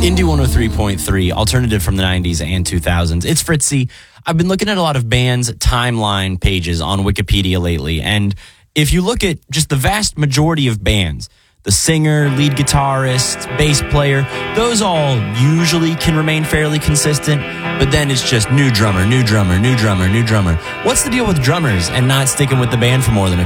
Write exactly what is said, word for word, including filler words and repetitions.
Indie one oh three point three, alternative from the nineties and two thousands. It's Fritzy. I've been looking at a lot of bands' timeline pages on Wikipedia lately, and if you look at just the vast majority of bands, the singer, lead guitarist, bass player, those all usually can remain fairly consistent, but then it's just new drummer, new drummer, new drummer, new drummer. What's the deal with drummers and not sticking with the band for more than a